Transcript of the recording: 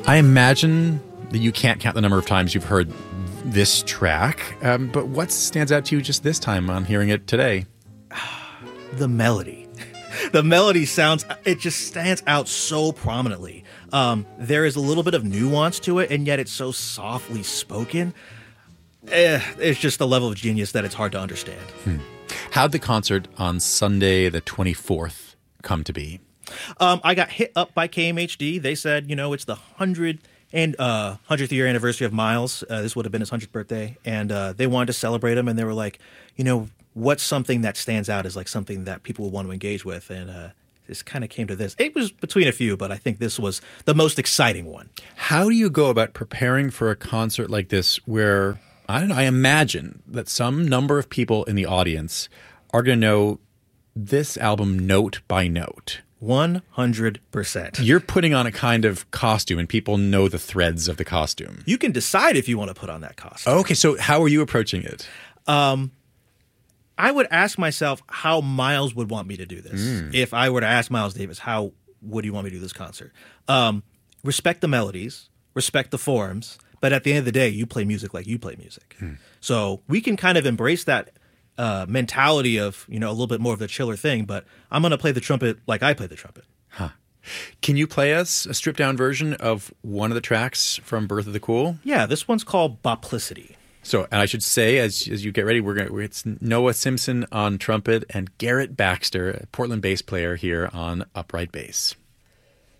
I imagine that you can't count the number of times you've heard this track, but what stands out to you just this time on hearing it today? The melody. The melody it just stands out so prominently. There is a little bit of nuance to it, and yet it's so softly spoken. It's just a level of genius that it's hard to understand. How'd the concert on Sunday the 24th come to be? I got hit up by KMHD. They said, it's the 100th year anniversary of Miles. This would have been his 100th birthday. And they wanted to celebrate him. And they were like, what's something that stands out as like something that people will want to engage with? And this kind of came to this. It was between a few, but I think this was the most exciting one. How do you go about preparing for a concert like this where, I don't know, I imagine that some number of people in the audience are going to know this album note by note? 100%. You're putting on a kind of costume and people know the threads of the costume. You can decide if you want to put on that costume. Okay, so how are you approaching it? I would ask myself how Miles would want me to do this. If I were to ask Miles Davis, how would you want me to do this concert? Respect the melodies, respect the forms, but at the end of the day, you play music like you play music. So we can kind of embrace that mentality of, a little bit more of the chiller thing, but I'm going to play the trumpet like I play the trumpet. Huh. Can you play us a stripped down version of one of the tracks from Birth of the Cool? Yeah, this one's called Boplicity. So, and I should say, as you get ready, it's Noah Simpson on trumpet and Garrett Baxter, a Portland bass player, here on upright bass.